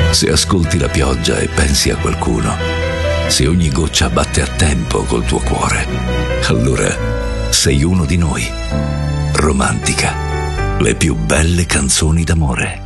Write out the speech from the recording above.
Se ascolti la pioggia e pensi a qualcuno, se ogni goccia batte a tempo col tuo cuore, allora sei uno di noi. Romantica, le più belle canzoni d'amore.